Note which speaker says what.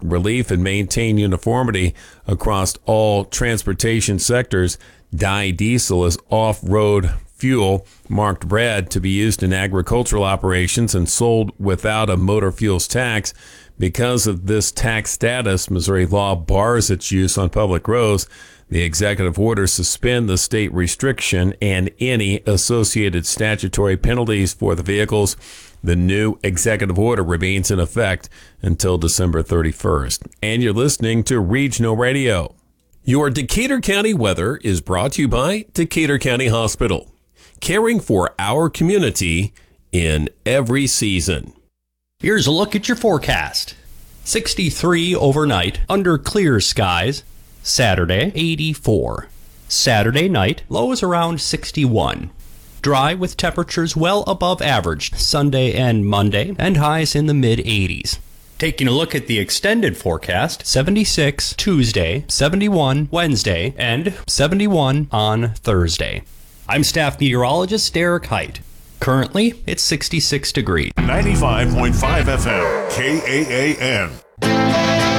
Speaker 1: relief and maintain uniformity across all transportation sectors. Diesel is off-road fuel marked red to be used in agricultural operations and sold without a motor fuels tax. Because of this tax status, Missouri law bars its use on public roads. The executive orders suspend the state restriction and any associated statutory penalties for the vehicles. The new executive order remains in effect until December 31st. And you're listening to Regional Radio. Your Decatur County weather is brought to you by Decatur County Hospital, caring for our community in every season.
Speaker 2: Here's a look at your forecast. 63 overnight under clear skies. Saturday, 84. Saturday night, lows around 61. Dry with temperatures well above average Sunday and Monday, and highs in the mid-80s. Taking a look at the extended forecast, 76 Tuesday, 71 Wednesday, and 71 on Thursday. I'm staff meteorologist Derek Height. Currently, it's 66 degrees.
Speaker 3: 95.5 FM, KAAN.